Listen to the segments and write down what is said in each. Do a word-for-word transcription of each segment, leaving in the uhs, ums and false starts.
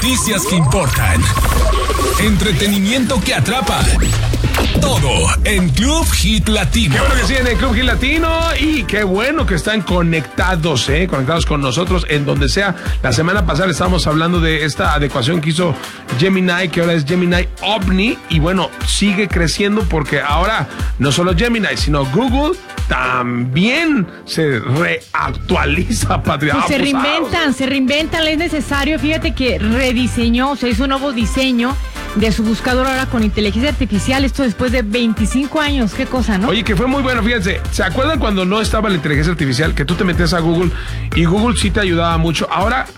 Noticias que importan. Entretenimiento que atrapa. Todo en Club Hit Latino. Qué bueno que siguen en Club Hit Latino y qué bueno que están conectados, ¿eh? Conectados con nosotros en donde sea. La semana pasada estábamos hablando de esta adecuación que hizo Gemini, que ahora es Gemini Omni, y bueno, sigue creciendo porque ahora no solo Gemini, sino Google también se reactualiza, Patria. Pues se reinventan, se reinventan, es necesario. Fíjate que rediseñó, se hizo un nuevo diseño de su buscador ahora con inteligencia artificial, esto después de veinticinco años, qué cosa, ¿no? Oye, que fue muy bueno, fíjense, ¿se acuerdan cuando no estaba la inteligencia artificial? Que tú te metías a Google y Google sí te ayudaba mucho. Ahora,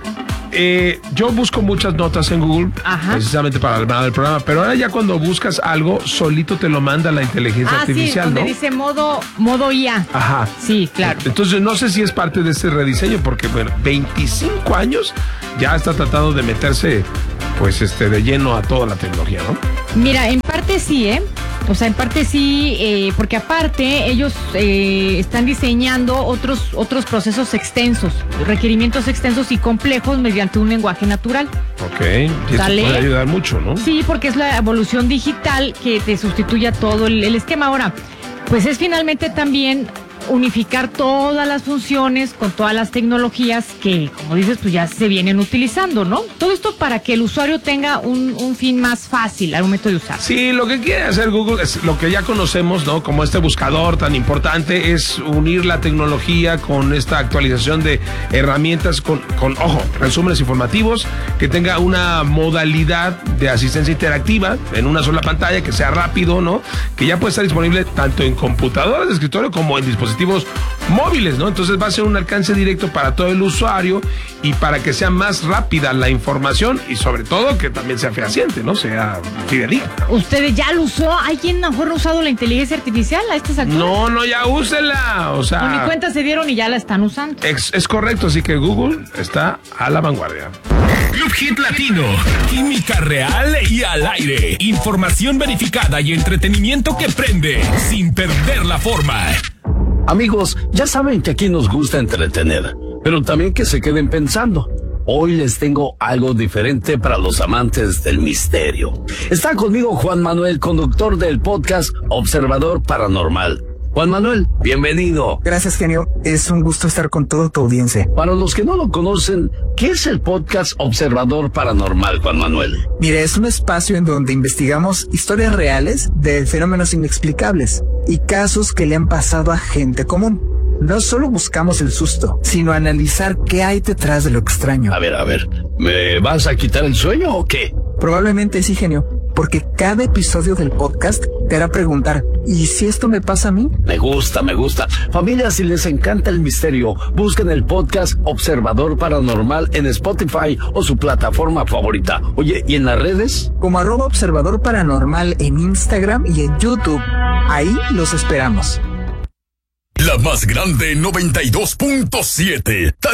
eh, yo busco muchas notas en Google, Ajá. precisamente para el, para el programa, pero ahora ya cuando buscas algo, solito te lo manda la inteligencia ah, artificial, sí, donde ¿no? dice modo, modo I A. Ajá. Sí, claro. Entonces, no sé si es parte de este rediseño, porque, bueno, veinticinco años ya está tratando de meterse pues este de lleno a toda la tecnología, ¿no? Mira, en parte sí, ¿eh? O sea, en parte sí, eh, porque aparte ellos eh, están diseñando otros otros procesos extensos, requerimientos extensos y complejos mediante un lenguaje natural. Ok, y eso puede ayudar mucho, ¿no? Sí, porque es la evolución digital que te sustituye a todo el, el esquema. Ahora, pues es finalmente también unificar todas las funciones con todas las tecnologías que, como dices, pues ya se vienen utilizando, ¿no? Todo esto para que el usuario tenga un, un fin más fácil al momento de usar. Sí, lo que quiere hacer Google es lo que ya conocemos, ¿no? Como este buscador tan importante, es unir la tecnología con esta actualización de herramientas con, con ojo, resúmenes informativos, que tenga una modalidad de asistencia interactiva en una sola pantalla, que sea rápido, ¿no? Que ya puede estar disponible tanto en computadoras de escritorio como en dispositivos móviles, ¿no? Entonces va a ser un alcance directo para todo el usuario y para que sea más rápida la información y sobre todo que también sea fehaciente, ¿no? Sea fidedigna. ¿Ustedes ya lo usó? ¿Alguien a lo mejor ha usado la inteligencia artificial a estas alturas? No, no, ya úsela. O sea, con mi cuenta se dieron y ya la están usando. Es, es correcto, así que Google está a la vanguardia. Club Hit Latino. Química real y al aire. Información verificada y entretenimiento que prende sin perder la forma. Amigos, ya saben que aquí nos gusta entretener, pero también que se queden pensando. Hoy les tengo algo diferente para los amantes del misterio. Está conmigo Juan Manuel, conductor del podcast Observador Paranormal. Juan Manuel, bienvenido. Gracias, genio. Es un gusto estar con toda tu audiencia. Para los que no lo conocen, ¿qué es el podcast Observador Paranormal, Juan Manuel? Mire, es un espacio en donde investigamos historias reales de fenómenos inexplicables y casos que le han pasado a gente común. No solo buscamos el susto, sino analizar qué hay detrás de lo extraño. A ver, a ver, ¿me vas a quitar el sueño o qué? Probablemente sí, genio, porque cada episodio del podcast te hará preguntar, ¿y si esto me pasa a mí? Me gusta, me gusta. Familia, si les encanta el misterio, busquen el podcast Observador Paranormal en Spotify o su plataforma favorita. Oye, ¿y en las redes? Como arroba Observador Paranormal en Instagram y en YouTube. Ahí los esperamos. La más grande noventa y dos punto siete.